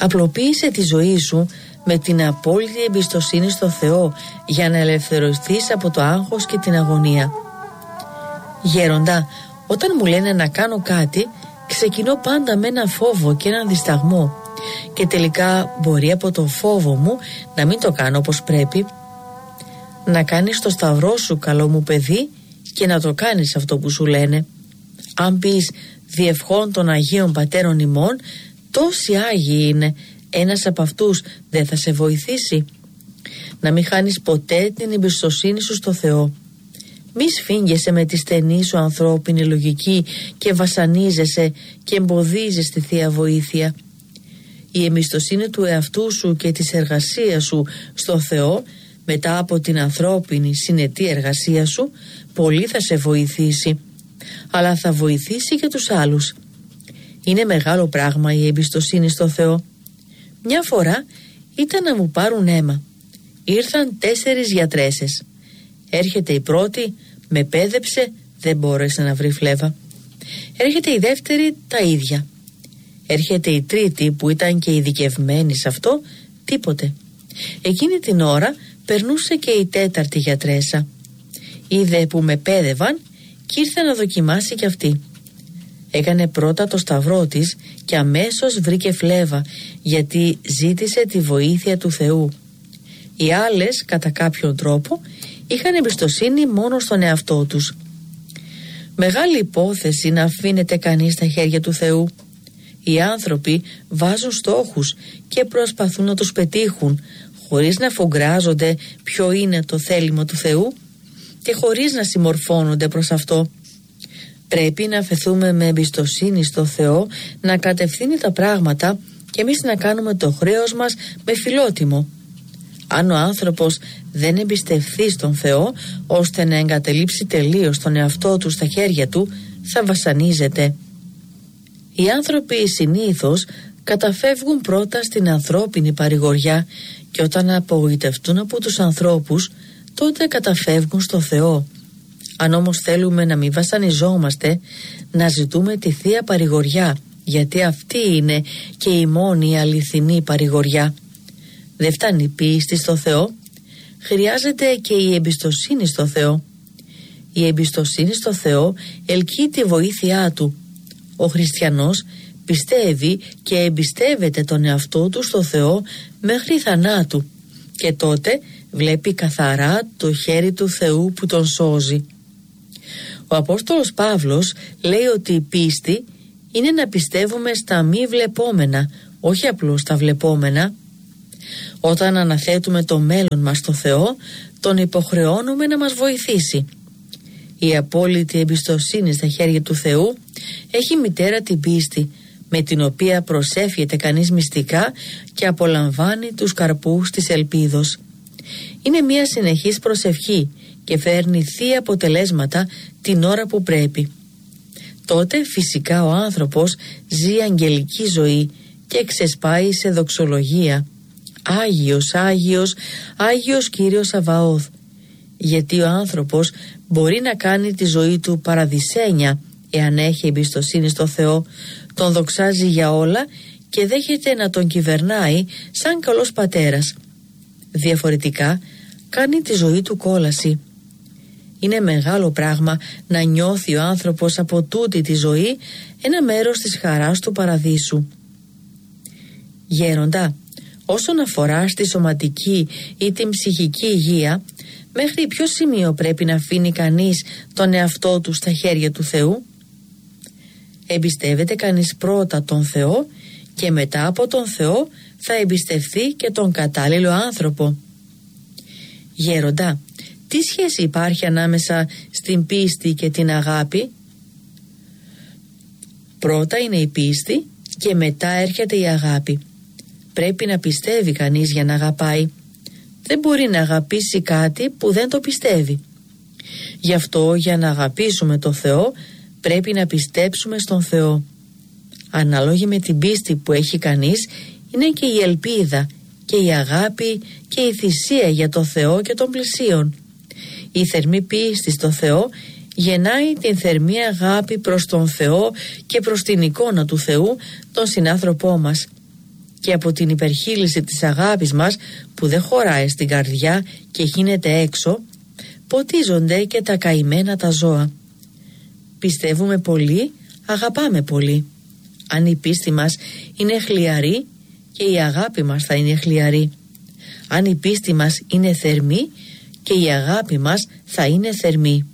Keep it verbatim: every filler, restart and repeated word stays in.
Απλοποίησε τη ζωή σου με την απόλυτη εμπιστοσύνη στο Θεό για να ελευθερωθείς από το άγχος και την αγωνία. Γέροντα, όταν μου λένε να κάνω κάτι, ξεκινώ πάντα με έναν φόβο και έναν δισταγμό και τελικά μπορεί από το φόβο μου να μην το κάνω όπως πρέπει. Να κάνεις το σταυρό σου, καλό μου παιδί, και να το κάνεις αυτό που σου λένε. Αν πεις διευχών των Αγίων Πατέρων ημών, τόσοι Άγιοι είναι, ένας από αυτούς δεν θα σε βοηθήσει? Να μην χάνεις ποτέ την εμπιστοσύνη σου στο Θεό. Μη σφίγγεσαι με τη στενή σου ανθρώπινη λογική και βασανίζεσαι και εμποδίζεις τη Θεία Βοήθεια. Η εμπιστοσύνη του εαυτού σου και της εργασίας σου στο Θεό, μετά από την ανθρώπινη συνετή εργασία σου, πολύ θα σε βοηθήσει, αλλά θα βοηθήσει και τους άλλους. Είναι μεγάλο πράγμα η εμπιστοσύνη στο Θεό. Μια φορά ήταν να μου πάρουν αίμα. Ήρθαν τέσσερις γιατρέσες. Έρχεται η πρώτη, με πέδεψε, δεν μπόρεσε να βρει φλέβα. Έρχεται η δεύτερη, τα ίδια. Έρχεται η τρίτη, που ήταν και ειδικευμένη σε αυτό, τίποτε. Εκείνη την ώρα περνούσε και η τέταρτη γιατρέσα. Είδε που με πέδευαν και ήρθε να δοκιμάσει κι αυτή. Έκανε πρώτα το σταυρό της και αμέσως βρήκε φλέβα, γιατί ζήτησε τη βοήθεια του Θεού. Οι άλλες, κατά κάποιον τρόπο, είχαν εμπιστοσύνη μόνο στον εαυτό τους. Μεγάλη υπόθεση να αφήνεται κανείς στα χέρια του Θεού. Οι άνθρωποι βάζουν στόχους και προσπαθούν να τους πετύχουν, χωρίς να φογκράζονται ποιο είναι το θέλημα του Θεού και χωρίς να συμμορφώνονται προς αυτό. Πρέπει να αφαιθούμε με εμπιστοσύνη στο Θεό να κατευθύνει τα πράγματα και εμείς να κάνουμε το χρέος μας με φιλότιμο. Αν ο άνθρωπος δεν εμπιστευθεί στον Θεό ώστε να εγκαταλείψει τελείως τον εαυτό του στα χέρια του, θα βασανίζεται. Οι άνθρωποι συνήθως καταφεύγουν πρώτα στην ανθρώπινη παρηγοριά και όταν απογοητευτούν από τους ανθρώπους, τότε καταφεύγουν στο Θεό. Αν όμως θέλουμε να μην βασανιζόμαστε, να ζητούμε τη Θεία Παρηγοριά, γιατί αυτή είναι και η μόνη αληθινή παρηγοριά. Δεν φτάνει η πίστη στο Θεό, χρειάζεται και η εμπιστοσύνη στο Θεό. Η εμπιστοσύνη στο Θεό ελκύει τη βοήθειά Του. Ο χριστιανός πιστεύει και εμπιστεύεται τον εαυτό του στο Θεό μέχρι θανάτου και τότε βλέπει καθαρά το χέρι του Θεού που τον σώζει. Ο Απόστολος Παύλος λέει ότι η πίστη είναι να πιστεύουμε στα μη βλεπόμενα, όχι απλώς στα βλεπόμενα. Όταν αναθέτουμε το μέλλον μας στο Θεό, τον υποχρεώνουμε να μας βοηθήσει. Η απόλυτη εμπιστοσύνη στα χέρια του Θεού έχει μητέρα την πίστη, με την οποία προσεύχεται κανείς μυστικά και απολαμβάνει τους καρπούς της ελπίδος. Είναι μια συνεχής προσευχή και φέρνει θεία αποτελέσματα την ώρα που πρέπει. Τότε φυσικά ο άνθρωπος ζει αγγελική ζωή και ξεσπάει σε δοξολογία. Άγιος, Άγιος, Άγιος Κύριος Σαβαώθ. Γιατί ο άνθρωπος μπορεί να κάνει τη ζωή του παραδεισένια εάν έχει εμπιστοσύνη στο Θεό, τον δοξάζει για όλα και δέχεται να τον κυβερνάει σαν καλός πατέρας. Διαφορετικά κάνει τη ζωή του κόλαση. Είναι μεγάλο πράγμα να νιώθει ο άνθρωπος από τούτη τη ζωή ένα μέρος της χαράς του παραδείσου. Γέροντα, όσον αφορά στη σωματική ή την ψυχική υγεία, μέχρι ποιο σημείο πρέπει να αφήνει κανείς τον εαυτό του στα χέρια του Θεού? Εμπιστεύεται κανείς πρώτα τον Θεό και μετά από τον Θεό θα εμπιστευθεί και τον κατάλληλο άνθρωπο. Γέροντα, τι σχέση υπάρχει ανάμεσα στην πίστη και την αγάπη? Πρώτα είναι η πίστη και μετά έρχεται η αγάπη. Πρέπει να πιστεύει κανείς για να αγαπάει. Δεν μπορεί να αγαπήσει κάτι που δεν το πιστεύει. Γι' αυτό για να αγαπήσουμε το Θεό πρέπει να πιστέψουμε στον Θεό. Ανάλογη με την πίστη που έχει κανείς είναι και η ελπίδα και η αγάπη και η θυσία για το Θεό και τον πλησίον. Η θερμή πίστη στο Θεό γεννάει την θερμή αγάπη προς τον Θεό και προς την εικόνα του Θεού, τον συνάνθρωπό μας. και από την υπερχείληση της αγάπης μας που δεν χωράει στην καρδιά και γίνεται έξω, ποτίζονται και τα καημένα τα ζώα. Πιστεύουμε πολύ, αγαπάμε πολύ. Αν η πίστη μας είναι χλιαρή, και η αγάπη μας θα είναι χλιαρή. Αν η πίστη μας είναι θερμή, και η αγάπη μας θα είναι θερμή.